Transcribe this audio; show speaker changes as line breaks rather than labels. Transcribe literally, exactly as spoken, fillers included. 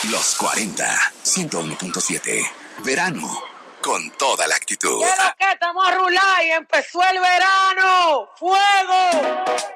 Los cuarenta, ciento uno punto siete. Verano con toda la actitud.
¿Qué es lo que estamos a rular y empezó el verano? ¡Fuego!